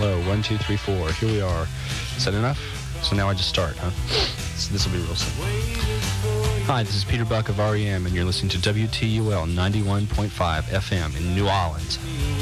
Hello, 1, 2, 3, 4. Here we are. Is that enough? So now I just start, huh? So this will be real simple. Hi, this is Peter Buck of REM, and you're listening to WTUL 91.5 FM in New Orleans.